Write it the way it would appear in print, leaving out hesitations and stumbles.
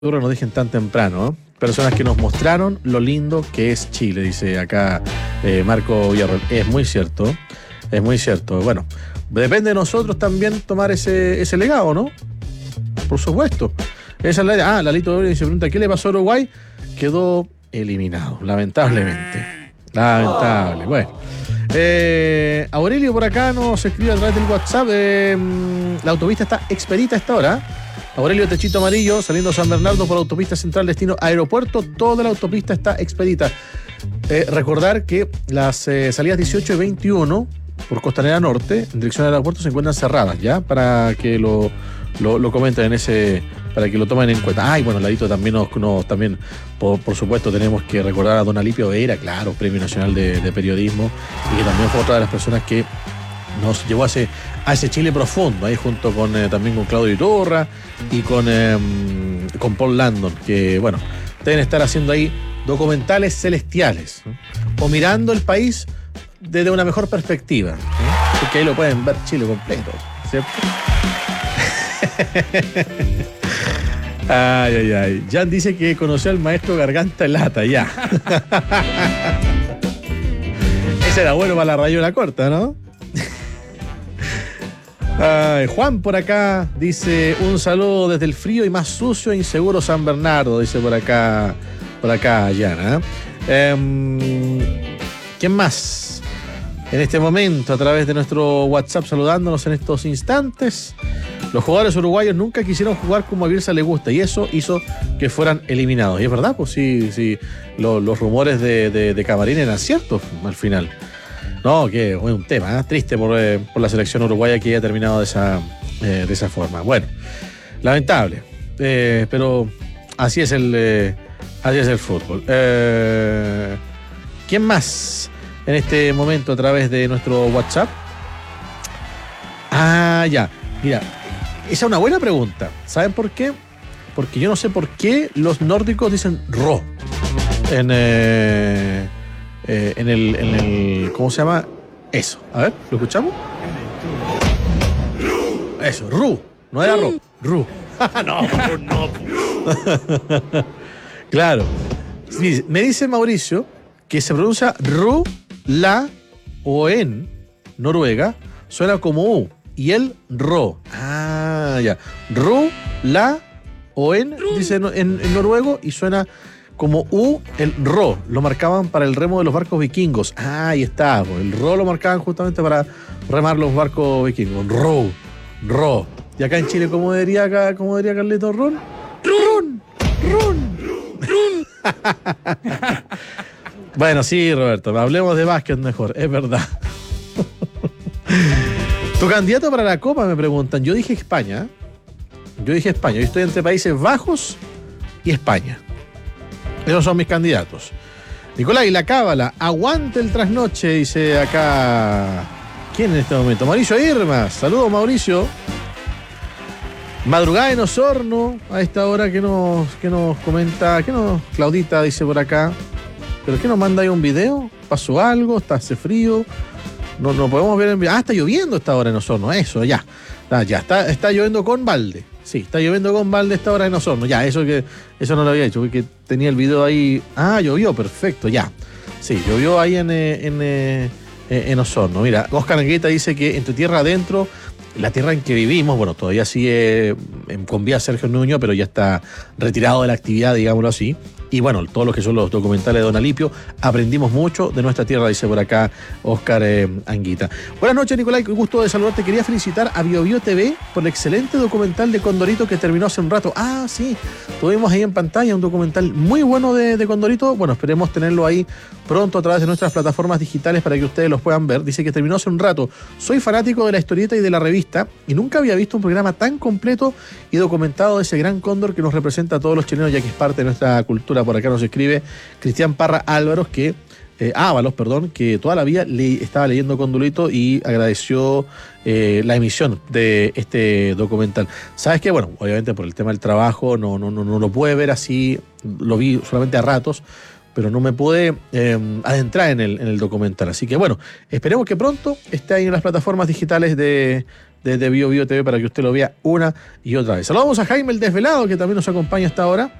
nos dejen tan temprano, ¿eh? Personas que nos mostraron lo lindo que es Chile, dice acá Marco Villarroel. Es muy cierto, es muy cierto. Bueno, depende de nosotros también tomar ese legado, ¿no? Por supuesto. Esa es la Lalito se pregunta, ¿qué le pasó a Uruguay? Quedó eliminado, lamentablemente. Lamentable, bueno. Aurelio por acá nos escribe a través del WhatsApp. La autopista está expedita a esta hora. Aurelio Techito Amarillo, saliendo a San Bernardo por autopista central, destino aeropuerto. Toda la autopista está expedita. Recordar que las salidas 18 y 21 por Costanera Norte, en dirección al aeropuerto, se encuentran cerradas, ¿ya? Para que lo comenten en ese, para que lo tomen en cuenta. Bueno, Ladito también también, por supuesto, tenemos que recordar a don Alipio Veira, claro, Premio Nacional de Periodismo, y que también fue otra de las personas que nos llevó a ese Chile profundo, ahí junto con también con Claudio Iturra y con Paul Landon, que bueno, deben estar haciendo ahí documentales celestiales, ¿no? O mirando el país desde una mejor perspectiva, ¿no? Porque ahí lo pueden ver Chile completo, ¿cierto? Ay. Jan dice que conoció al maestro Garganta Lata, ya. Ese era bueno para la rayola corta, ¿no? Juan por acá dice un saludo desde el frío y más sucio e inseguro San Bernardo, dice por acá Yana. ¿Quién más? En este momento, a través de nuestro WhatsApp, saludándonos en estos instantes. Los jugadores uruguayos nunca quisieron jugar como a Bielsa le gusta y eso hizo que fueran eliminados. Y es verdad, pues sí, los rumores de Camarín eran ciertos al final. No, que es un tema triste por la selección uruguaya que haya terminado de esa forma. Bueno, lamentable, pero así es el fútbol. ¿Quién más en este momento a través de nuestro WhatsApp? Ya, mira, esa es una buena pregunta. ¿Saben por qué? Porque yo no sé por qué los nórdicos dicen ro en el ¿cómo se llama? Eso, a ver, ¿lo escuchamos? Eso, ru, no era ro, ru. No. Claro. Me dice Mauricio que se pronuncia ru, la o en Noruega suena como u y el ro. Ya. Ru, la o en dice en noruego y suena como U, el ro, lo marcaban para el remo de los barcos vikingos. Ahí está, el ro lo marcaban justamente para remar los barcos vikingos. Ro. Y acá en Chile, ¿cómo diría Carlito Ron? Run. Bueno, sí, Roberto, hablemos de básquet mejor, es verdad. Tu candidato para la Copa, me preguntan. Yo dije España. Yo estoy entre Países Bajos y España. Esos son mis candidatos. Nicolás, y la cábala, aguante el trasnoche, dice acá. ¿Quién en este momento? Mauricio Irma. Saludos, Mauricio. Madrugada en Osorno, a esta hora que nos comenta, Claudita dice por acá. ¿Pero qué nos manda ahí un video? ¿Pasó algo? ¿Hace frío? No podemos ver en video. Está lloviendo a esta hora en Osorno, eso, ya. Está lloviendo con balde. Sí, está lloviendo con balde a esta hora en Osorno. Ya, eso no lo había hecho, porque tenía el video ahí. Llovió, perfecto, ya. Sí, llovió ahí en Osorno. Mira, Oscar Anguita dice que entre tierra adentro, la tierra en que vivimos, bueno, todavía sigue con vía Sergio Nuño, pero ya está retirado de la actividad, digámoslo así. Y bueno, todos los que son los documentales de Don Alipio, aprendimos mucho de nuestra tierra, dice por acá Oscar Anguita. Buenas noches, Nicolás, qué gusto de saludarte. Quería felicitar a BioBio TV por el excelente documental de Condorito que terminó hace un rato. Sí, tuvimos ahí en pantalla un documental muy bueno de Condorito. Bueno, esperemos tenerlo ahí pronto a través de nuestras plataformas digitales para que ustedes los puedan ver. Dice que terminó hace un rato. Soy fanático de la historieta y de la revista y nunca había visto un programa tan completo y documentado de ese gran cóndor que nos representa a todos los chilenos, ya que es parte de nuestra cultura. Por acá nos escribe Cristian Parra Ávalos, que toda la vida estaba leyendo Condorito y agradeció la emisión de este documental. ¿Sabes qué? Bueno, obviamente por el tema del trabajo no lo pude ver así, lo vi solamente a ratos, pero no me pude adentrar en el documental. Así que bueno, esperemos que pronto esté ahí en las plataformas digitales de desde Bio Bio TV para que usted lo vea una y otra vez. Saludamos a Jaime el Desvelado, que también nos acompaña hasta ahora.